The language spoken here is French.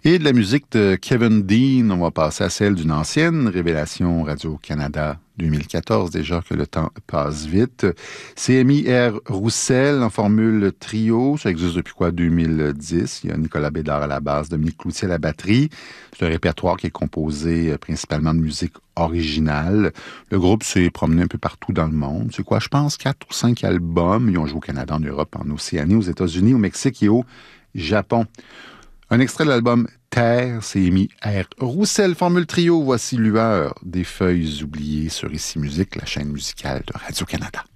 Et de la musique de Kevin Dean, on va passer à celle d'une ancienne révélation Radio-Canada 2014, déjà que le temps passe vite. C'est Amy R. Roussel en formule trio. Ça existe depuis quoi? 2010. Il y a Nicolas Bédard à la basse, Dominique Cloutier à la batterie. C'est un répertoire qui est composé principalement de musique originale. Le groupe s'est promené un peu partout dans le monde. C'est quoi? Je pense 4 ou 5 albums. Ils ont joué au Canada, en Europe, en Océanie, aux États-Unis, au Mexique et au Japon. Un extrait de l'album Terre, c'est Amy R. Roussel, formule trio. Voici Lueur des feuilles oubliées sur Ici Musique, la chaîne musicale de Radio-Canada.